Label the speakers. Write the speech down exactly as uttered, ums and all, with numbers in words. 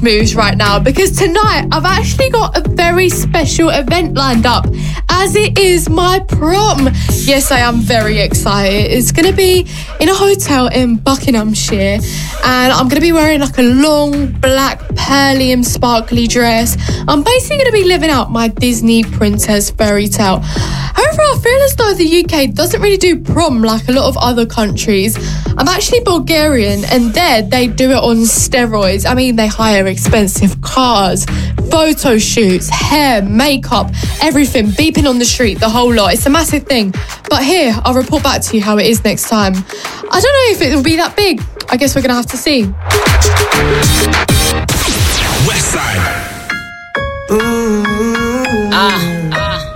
Speaker 1: moves right now, because tonight I've actually got a very special event lined up, as it is my prom. Yes, I am very excited. It's going to be in a hotel in Buckinghamshire, and I'm going to be wearing like a long black pearly and sparkly dress. I'm basically going to be living out my Disney princess fairy tale. However, I feel as though the U K doesn't really do prom like a lot of other countries. I'm actually Bulgarian, and there they do it on steroids. I mean, they hire expensive cars, photo shoots, hair, makeup, everything, beeping on the street, the whole lot. It's a massive thing. But here, I'll report back to you how it is next time. I don't know if it will be that big. I guess we're going to have to see.
Speaker 2: Westside. Ooh.
Speaker 3: Ah.